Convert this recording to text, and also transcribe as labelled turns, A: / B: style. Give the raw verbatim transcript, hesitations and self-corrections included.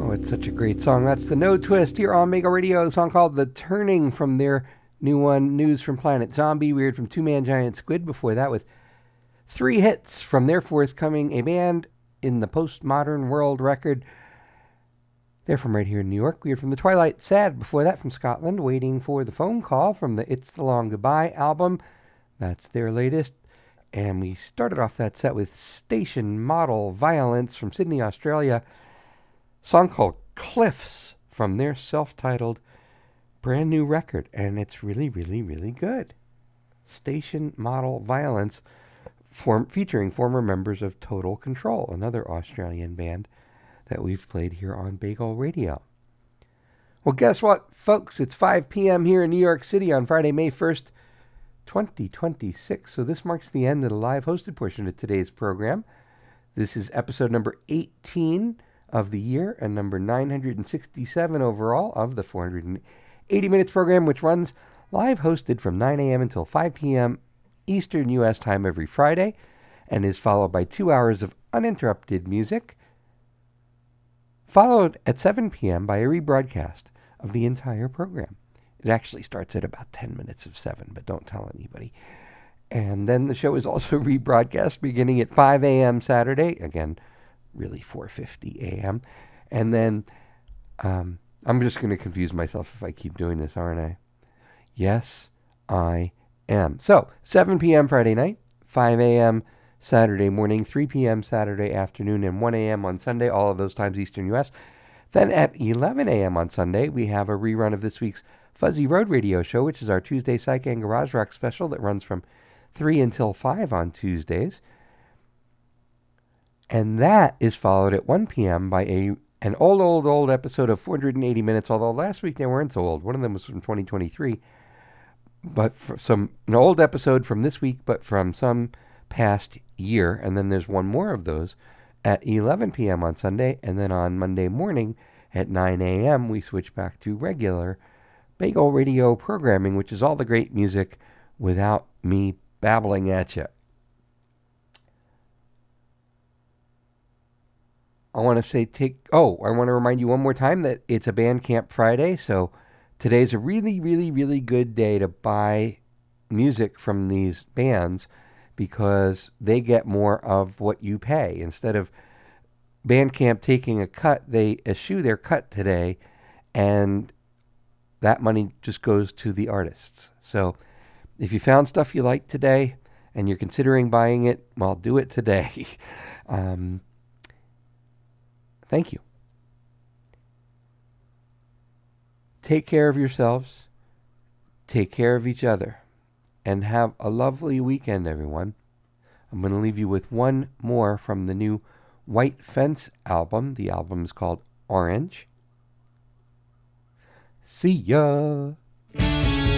A: Oh, it's such a great song. That's the No Twist here on Mega Radio. A song called The Turning from their new one, News from Planet Zombie. We heard from Two Man Giant Squid before that with three hits from their forthcoming A Band in the Postmodern World record. They're from right here in New York. We heard from The Twilight Sad before that from Scotland, Waiting for the Phone Call from the It's the Long Goodbye album. That's their latest. And we started off that set with Station Model Violence from Sydney, Australia. Song called Cliffs from their self-titled brand new record, and it's really, really, really good. Station Model Violence, form, featuring former members of Total Control, another Australian band that we've played here on Bagel Radio. Well, guess what, folks? It's five p.m. here in New York City on Friday, May first, twenty twenty-six. So this marks the end of the live hosted portion of today's program. This is episode number eighteen of the year and number nine hundred sixty-seven overall of the four hundred eighty minutes program, which runs live hosted from nine a.m. until five p.m. Eastern U S time every Friday and is followed by two hours of uninterrupted music, followed at seven p.m. by a rebroadcast of the entire program. It actually starts at about ten minutes of seven, but don't tell anybody. And then the show is also rebroadcast beginning at five a.m. Saturday, again, really four fifty a.m. And then um, I'm just going to confuse myself if I keep doing this, aren't I? Yes, I am. So, seven p.m. Friday night, five a.m. Saturday morning, three p.m. Saturday afternoon, and one a.m. on Sunday, all of those times Eastern U S. Then at eleven a.m. on Sunday, we have a rerun of this week's Fuzzy Road Radio Show, which is our Tuesday Psych and Garage Rock special that runs from three until five on Tuesdays. And that is followed at one p.m. by a an old, old, old episode of four hundred eighty minutes, although last week they weren't so old. One of them was from twenty twenty-three. But for some an old episode from this week, but from some past year. And then there's one more of those at eleven p.m. on Sunday. And then on Monday morning at nine a.m. we switch back to regular Bagel Radio programming, which is all the great music without me babbling at you. I want to say take, oh, I want to remind you one more time that it's a Bandcamp Friday, so today's a really, really, really good day to buy music from these bands because they get more of what you pay. Instead of Bandcamp taking a cut, they eschew their cut today, and that money just goes to the artists. So if you found stuff you like today and you're considering buying it, well, do it today. um... Thank you. Take care of yourselves. Take care of each other. And have a lovely weekend, everyone. I'm going to leave you with one more from the new White Fence album. The album is called Orange. See ya!